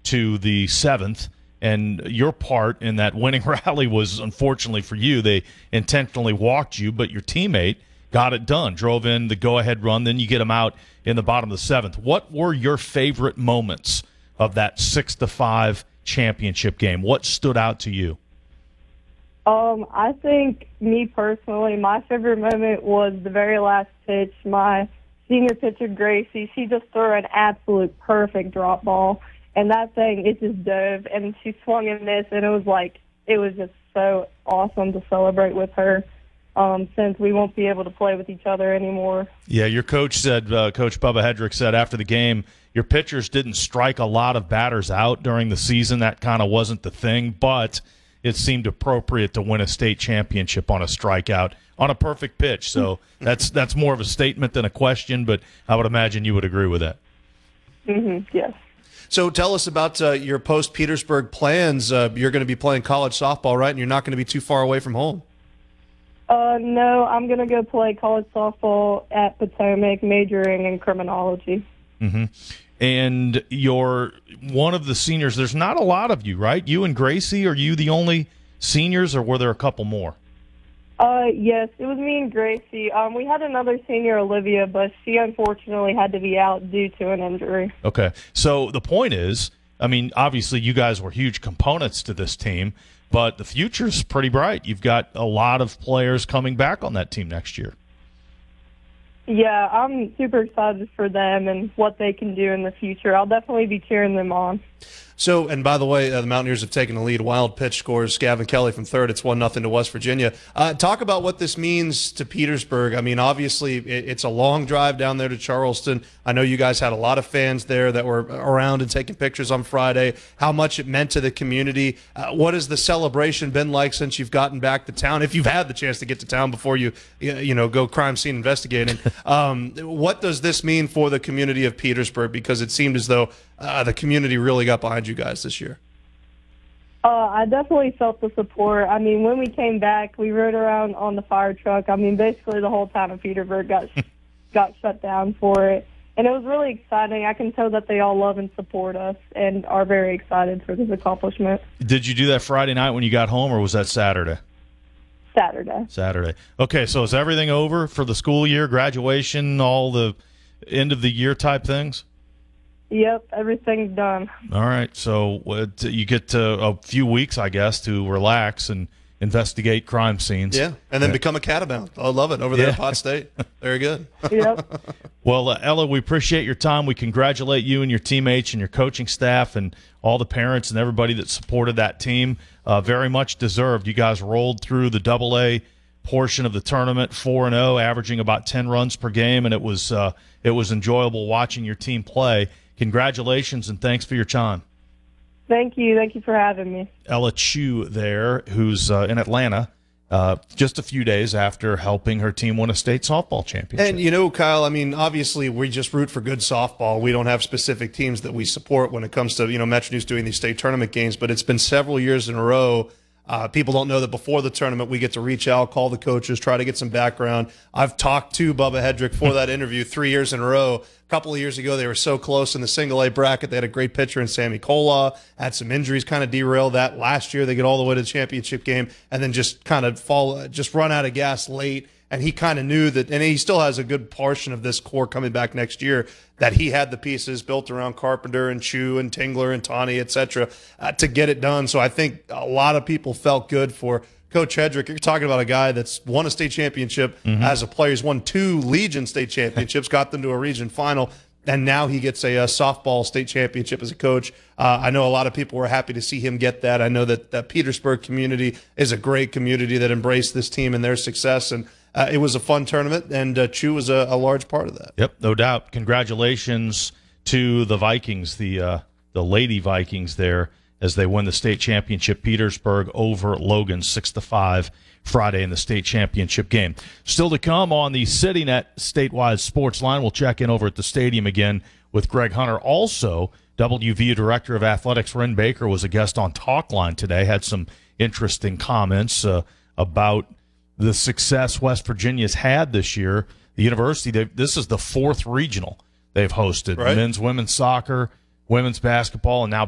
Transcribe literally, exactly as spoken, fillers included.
to the seventh. And your part in that winning rally was, unfortunately for you, they intentionally walked you, but your teammate got it done, drove in the go-ahead run, then you get them out in the bottom of the seventh. What were your favorite moments of that six to five championship game? What stood out to you? Um, I think, me personally, my favorite moment was the very last pitch. My senior pitcher, Gracie, she just threw an absolute perfect drop ball. And that thing, it just dove, and she swung and missed, and it was like, it was just so awesome to celebrate with her um, since we won't be able to play with each other anymore. Yeah, your coach said, uh, Coach Bubba Hedrick said after the game, your pitchers didn't strike a lot of batters out during the season. That kind of wasn't the thing, but it seemed appropriate to win a state championship on a strikeout on a perfect pitch. So that's that's more of a statement than a question, but I would imagine you would agree with that. Mm-hmm, yes. So tell us about uh, your post-Petersburg plans. Uh, you're going to be playing college softball, right? And you're not going to be too far away from home. Uh, no, I'm going to go play college softball at Potomac, majoring in criminology. Mm-hmm. And you're one of the seniors. There's not a lot of you, right? You and Gracie, are you the only seniors, or were there a couple more? Uh, yes, it was me and Gracie. Um, we had another senior, Olivia, but she unfortunately had to be out due to an injury. Okay. So the point is, I mean, obviously you guys were huge components to this team, but the future's pretty bright. You've got a lot of players coming back on that team next year. Yeah, I'm super excited for them and what they can do in the future. I'll definitely be cheering them on. So, and by the way, uh, the Mountaineers have taken the lead. Wild pitch scores Gavin Kelly from third. It's one nothing to West Virginia. Uh, talk about what this means to Petersburg. I mean, obviously, it, it's a long drive down there to Charleston. I know you guys had a lot of fans there that were around and taking pictures on Friday. How much it meant to the community. Uh, what has the celebration been like since you've gotten back to town? If you've had the chance to get to town before you, you know, go crime scene investigating. um, what does this mean for the community of Petersburg? Because it seemed as though uh, the community really got behind you guys this year. Uh, I definitely felt the support. I mean, when we came back, we rode around on the fire truck. I mean, basically the whole town of Petersburg got got shut down for it. And it was really exciting. I can tell that they all love and support us and are very excited for this accomplishment. Did you do that Friday night when you got home, or was that Saturday? Saturday. Saturday. Okay, so is everything over for the school year, graduation, all the end of the year type things? Yep, everything's done. All right, so uh, you get uh, a few weeks, I guess, to relax and investigate crime scenes. Yeah, and then yeah. become a Catamount. I love it over there yeah. at Pot State. Very good. Yep. Well, uh, Ella, we appreciate your time. We congratulate you and your teammates and your coaching staff and all the parents and everybody that supported that team. Uh, very much deserved. You guys rolled through the double A portion of the tournament four and oh, averaging about ten runs per game, and it was uh, it was enjoyable watching your team play. Congratulations, and thanks for your time. Thank you. Thank you for having me. Ella Chu there, who's uh, in Atlanta, uh, just a few days after helping her team win a state softball championship. And, you know, Kyle, I mean, obviously we just root for good softball. We don't have specific teams that we support when it comes to, you know, Metro News doing these state tournament games, but it's been several years in a row. Uh, people don't know that before the tournament we get to reach out, call the coaches, try to get some background. I've talked to Bubba Hedrick for that interview three years in a row. A couple of years ago, they were so close in the single A bracket. They had a great pitcher in Sammy Kola, had some injuries kind of derail that. Last year, they get all the way to the championship game and then just kind of fall, just run out of gas late. And he kind of knew that, and he still has a good portion of this core coming back next year, that he had the pieces built around Carpenter and Chu and Tingler and Tawny, et cetera, uh, to get it done. So I think a lot of people felt good for Coach Hedrick. You're talking about a guy that's won a state championship mm-hmm. as a player. He's won two Legion state championships, got them to a region final, and now he gets a, a softball state championship as a coach. Uh, I know a lot of people were happy to see him get that. I know that the Petersburg community is a great community that embraced this team and their success, and Uh, it was a fun tournament, and uh, Chu was a, a large part of that. Yep, no doubt. Congratulations to the Vikings, the uh, the Lady Vikings there, as they win the state championship. Petersburg over Logan, six to five Friday in the state championship game. Still to come on the CityNet statewide sports line. We'll check in over at the stadium again with Greg Hunter. Also, W V U Director of Athletics Ren Baker was a guest on Talkline today, had some interesting comments uh, about the success West Virginia's had this year. The university, this is the fourth regional they've hosted. Right. Men's, women's soccer, women's basketball, and now